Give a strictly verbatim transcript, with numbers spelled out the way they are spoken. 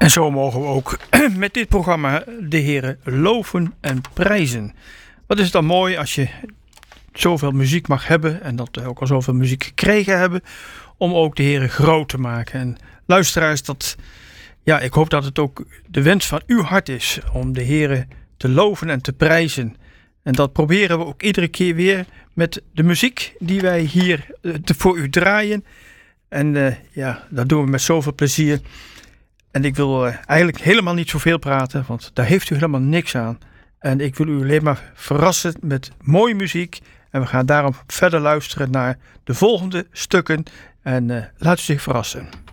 En zo mogen we ook met dit programma de Heere loven en prijzen. Wat is het dan mooi als je zoveel muziek mag hebben en dat we ook al zoveel muziek gekregen hebben, om ook de Heere groot te maken. En luisteraars, dat, ja, ik hoop dat het ook de wens van uw hart is om de Heere te loven en te prijzen. En dat proberen we ook iedere keer weer met de muziek die wij hier uh, te, voor u draaien. En uh, ja, dat doen we met zoveel plezier. En ik wil uh, eigenlijk helemaal niet zoveel praten, want daar heeft u helemaal niks aan. En ik wil u alleen maar verrassen met mooie muziek. En we gaan daarom verder luisteren naar de volgende stukken. En uh, laat u zich verrassen.